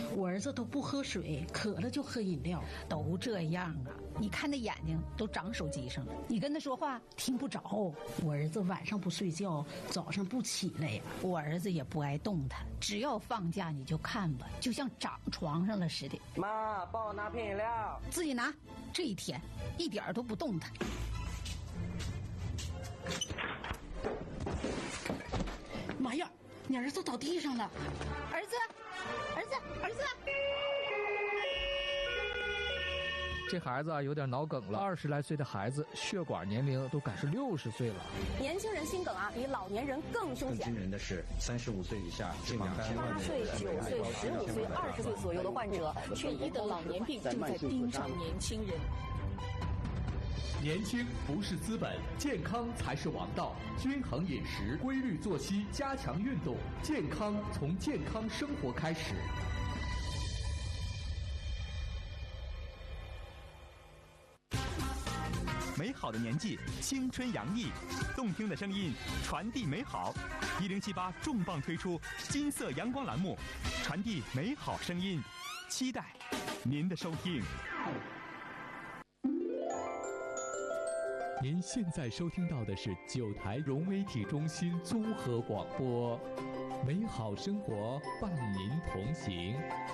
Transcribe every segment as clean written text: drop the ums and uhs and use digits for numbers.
我儿子都不喝水，渴了就喝饮料， 都这样啊！你看那眼睛都长手机上了，你跟他说话听不着。 我儿子晚上不睡觉，早上不起来呀。 我儿子也不爱动弹，只要放假你就看吧，就像长床上了似的。 妈，帮我拿瓶饮料。 自己拿。这一天一点都不动弹。 妈呀，你儿子倒地上了！ 儿子！ 这孩子有点脑梗了，20来岁的孩子血管年龄都赶上60岁了。 年轻人心梗比老年人更凶险。 更惊人的是，35岁以下近 8岁、9岁、15岁、20岁左右的患者，却疑得老年病正在盯上年轻人。 年轻不是资本，健康才是王道。均衡饮食，规律作息，加强运动，健康从健康生活开始。 美好的年纪，青春洋溢，动听的声音传递美好。1078重磅推出金色阳光栏目，传递美好声音，期待您的收听。 您现在收听到的是9台融媒体中心综合广播，美好生活伴您同行。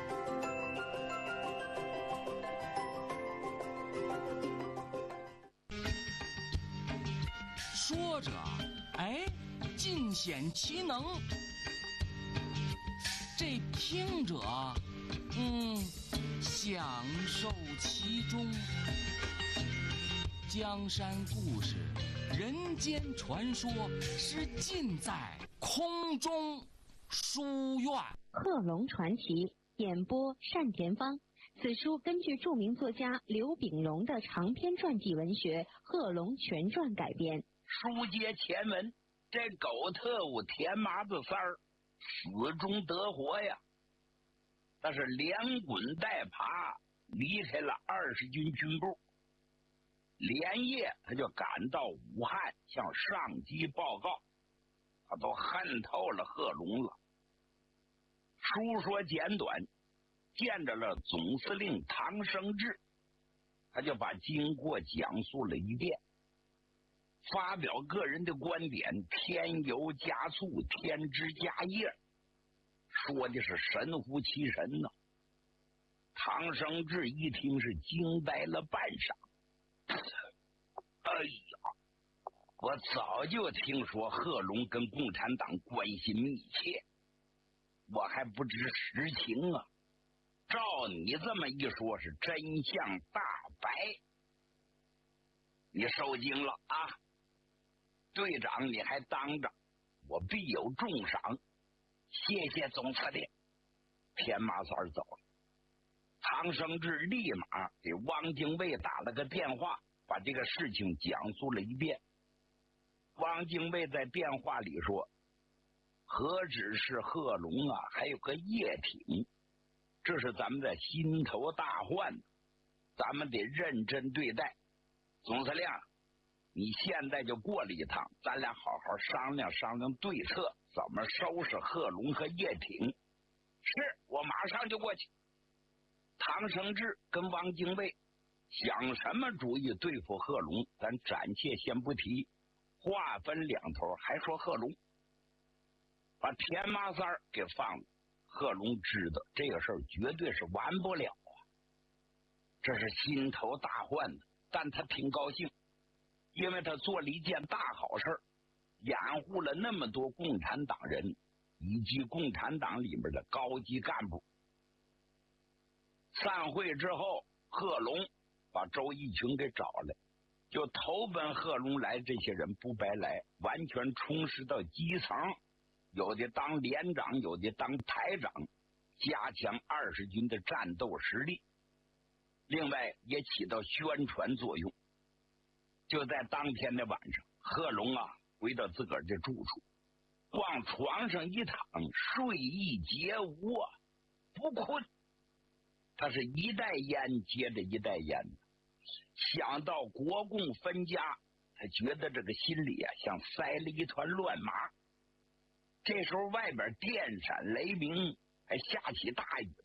说着，尽显其能；这听着，享受其中。江山故事，人间传说，是尽在空中书院。 贺龙传奇，演播单田芳。此书根据著名作家刘秉荣的长篇传记文学《贺龙全传》改编。 书接前文，这狗特务田麻子三儿死中得活呀，他是连滚带爬离开了20军军部，连夜他就赶到武汉向上级报告，他都恨透了贺龙了。书说简短，见着了总司令唐生智，他就把经过讲述了一遍，发表个人的观点，添油加醋，添枝加叶，说的是神乎其神呢。唐生智一听是惊呆了半晌。哎呀，我早就听说贺龙跟共产党关系密切，我还不知实情啊。照你这么一说，是真相大白。你受惊了啊，队长你还当着，我必有重赏。谢谢总司令。田麻三走了，唐生智立马给汪精卫打了个电话，把这个事情讲述了一遍。汪精卫在电话里说，何止是贺龙啊，还有个叶挺，这是咱们的心头大患，咱们得认真对待。总司令，你现在就过来一趟，咱俩好好商量商量对策，怎么收拾贺龙和叶挺。是，我马上就过去。唐生智跟汪精卫想什么主意对付贺龙，咱暂且先不提，话分两头，还说贺龙把田麻三儿给放了。贺龙知道这个事儿绝对是完不了啊，这是心头大患的，但他挺高兴，因为他做了一件大好事，掩护了那么多共产党人以及共产党里面的高级干部。散会之后，贺龙把周逸群给找来，就投奔贺龙来这些人不白来，完全充实到基层，有的当连长，有的当排长，加强20军的战斗实力，另外也起到宣传作用。就在当天的晚上，贺龙啊回到自个儿的住处，往床上一躺，睡意皆无啊，不困。他是一袋烟接着一袋烟，想到国共分家，他觉得这个心里啊像塞了一团乱麻。这时候外边电闪雷鸣，还下起大雨。